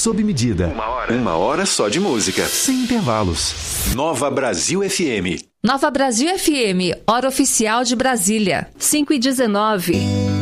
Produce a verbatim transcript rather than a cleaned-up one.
sob medida. Uma hora. Uma hora só de música. Sem intervalos. Nova Brasil F M. Nova Brasil F M, hora oficial de Brasília, cinco e dezenove.